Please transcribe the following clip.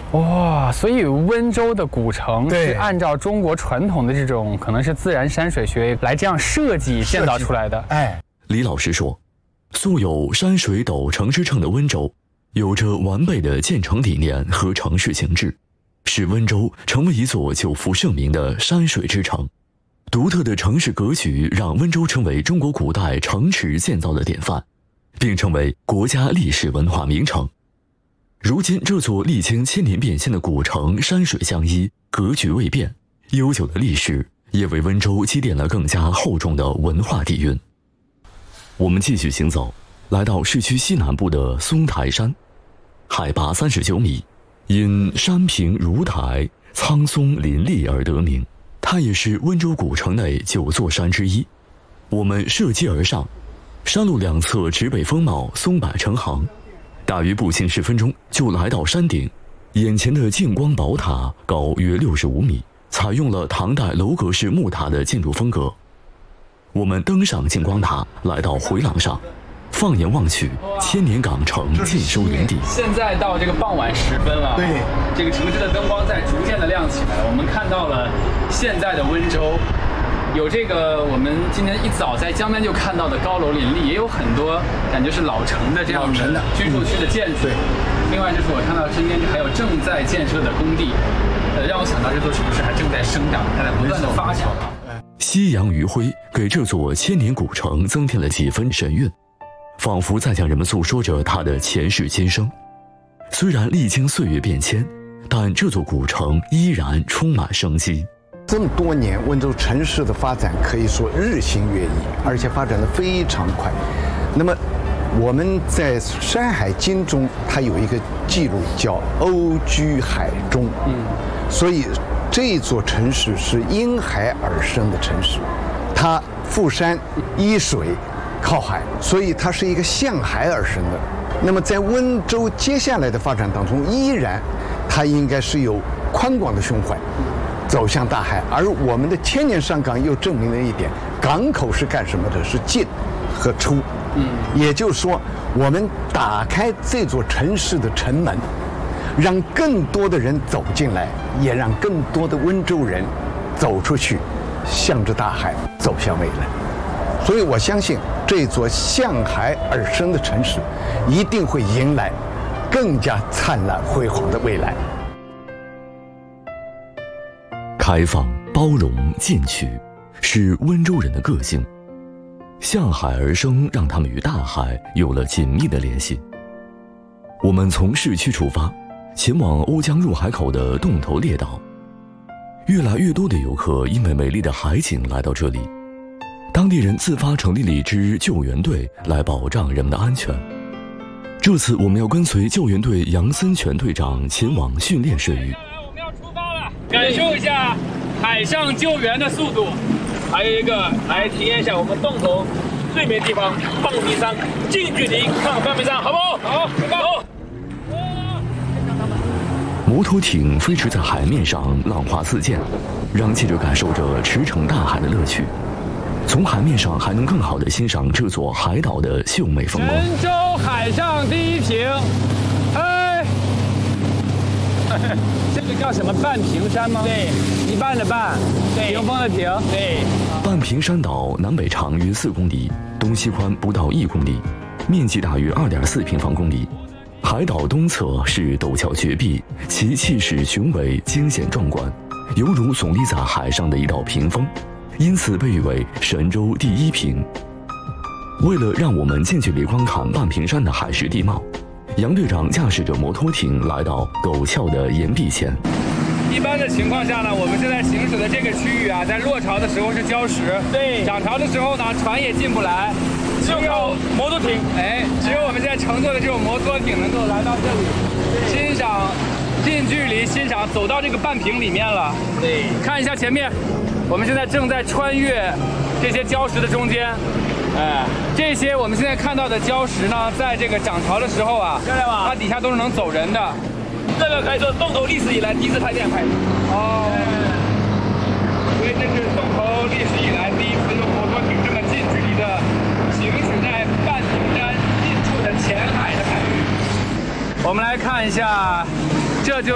哇，所以温州的古城是按照中国传统的这种可能是自然山水学来这样设计建造出来的。 哎， 李老师说，素有山水斗城之称的温州，有着完备的建城理念和城市形制，使温州成为一座久负盛名的山水之城。独特的城市格局让温州成为中国古代城池建造的典范，并成为国家历史文化名城。如今这座历经千年变迁的古城山水相依，格局未变，悠久的历史也为温州积淀了更加厚重的文化底蕴。我们继续行走，来到市区西南部的松台山，海拔39米，因山平如台、苍松林立而得名。它也是温州古城内9座山之一。我们涉阶而上，山路两侧植被丰茂，松柏成行，大约步行10分钟就来到山顶。眼前的净光宝塔高约65米，采用了唐代楼阁式木塔的建筑风格。我们登上净光塔，来到回廊上，放眼望去，千年港城尽收眼底。 现在到这个傍晚时分了， 对， 这个城市的灯光在逐渐的亮起来。我们看到了现在的温州，有这个我们今天一早在江边就看到的高楼林立，也有很多感觉是老城的这样的居住区的建筑。另外就是我看到身边还有正在建设的工地，让我想到这座城市还正在生长，它在不断的发展。 夕阳余晖给这座千年古城增添了几分神韵，仿佛在向人们诉说着它的前世今生。虽然历经岁月变迁，但这座古城依然充满生机。 这么多年，温州城市的发展可以说日新月异，而且发展的非常快。那么我们在《山海经》中，它有一个记录叫“欧居海中”，所以这座城市是因海而生的城市，它附山依水靠海，所以它是一个向海而生的。那么在温州接下来的发展当中，依然它应该是有宽广的胸怀走向大海。而我们的千年上港又证明了一点，港口是干什么的？是进和出。也就是说，我们打开这座城市的城门，让更多的人走进来，也让更多的温州人走出去，向着大海走向未来。所以我相信这座向海而生的城市一定会迎来更加灿烂辉煌的未来。 开放、包容、进取是温州人的个性，向海而生让他们与大海有了紧密的联系。我们从市区出发，前往瓯江入海口的洞头列岛。越来越多的游客因为美丽的海景来到这里，当地人自发成立了一支救援队来保障人们的安全。这次我们要跟随救援队杨森全队长前往训练水域。 我们要出发了，感受一下海上救援的速度，还有一个来体验一下我们洞头最美地方半屏山，近距离看半屏山，好不好？好，出发。 摩托艇飞驰在海面上，浪花四溅，让记者感受着驰骋大海的乐趣。从海面上还能更好地欣赏这座海岛的秀美风光。 温州海上第一屏，哎，这个叫什么？半屏山吗？对，一半的半，对，屏风的屏，对。 半屏山岛南北长约4公里，东西宽不到1公里，面积大约2.4平方公里。海岛东侧是陡峭绝壁，其气势雄伟、惊险壮观，犹如耸立在海上的一道屏风，因此被誉为神州第一屏。为了让我们近距离观看半屏山的海蚀地貌，杨队长驾驶着摩托艇来到陡峭的岩壁前。 一般的情况下呢，我们现在行驶的这个区域啊，在落潮的时候是礁石，对，涨潮的时候呢，船也进不来，只有摩托艇，只有我们现在乘坐的这种摩托艇能够来到这里，欣赏，近距离欣赏，走到这个半屏里面了，对，看一下前面，我们现在正在穿越这些礁石的中间。这些我们现在看到的礁石呢，在这个涨潮的时候啊，它底下都是能走人的。这个可以说洞头历史以来第一次拍电拍。所以这是洞头历史以来第一次用摩托艇这么近距离的行驶在半屏山近处的浅海的海域。我们来看一下，这就